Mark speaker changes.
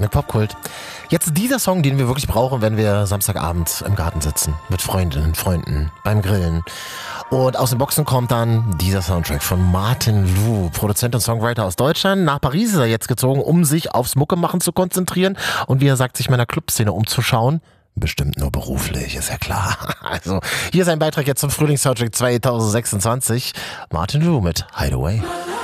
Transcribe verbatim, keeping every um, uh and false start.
Speaker 1: mit Popkult. Jetzt dieser Song, den wir wirklich brauchen, wenn wir Samstagabend im Garten sitzen. Mit Freundinnen, Freunden, beim Grillen. Und aus den Boxen kommt dann dieser Soundtrack von Martin Lu, Produzent und Songwriter aus Deutschland. Nach Paris ist er jetzt gezogen, um sich aufs Muckemachen zu konzentrieren und wie er sagt, sich meiner Clubszene umzuschauen. Bestimmt nur beruflich, ist ja klar. Also, hier ist ein Beitrag jetzt zum Frühlingssoundtrack zwanzig sechsundzwanzig. Martin Lu mit Hideaway.